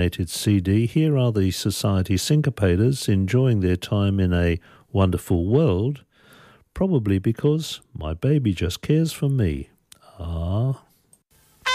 CD. Here are the Society Syncopators enjoying their time in a wonderful world, probably because my baby just cares for me.